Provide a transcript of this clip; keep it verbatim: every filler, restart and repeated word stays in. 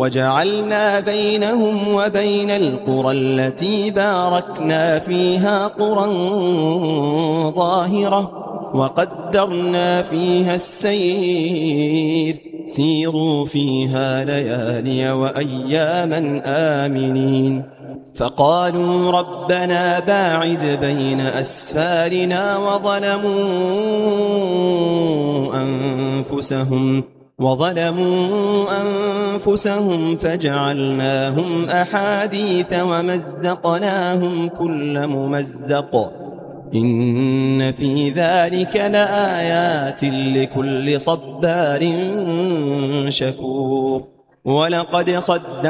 وجعلنا بينهم وبين القرى التي باركنا فيها قرى ظاهرة وقدرنا فيها السير سيروا فيها ليالي وأياما آمنين. فقالوا ربنا باعد بين أسفارنا وظلموا أنفسهم وظلموا أنفسهم فجعلناهم أحاديث ومزقناهم كل ممزق إن في ذلك لآيات لكل صبار شكور. ولقد صدق